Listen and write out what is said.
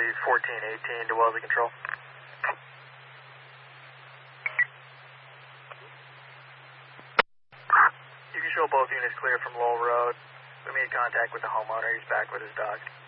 1418 to Wellesley Control. You can show both units clear from Lowell Road. We made contact with the homeowner. He's back with his dog.